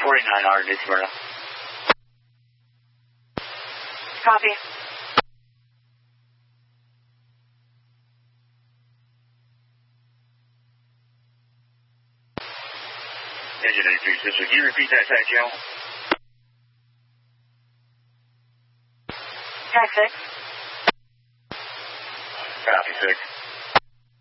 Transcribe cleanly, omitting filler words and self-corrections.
49R, New Smyrna. Copy. Engine 83, can you repeat that tag channel? Tag 6. Copy, 6.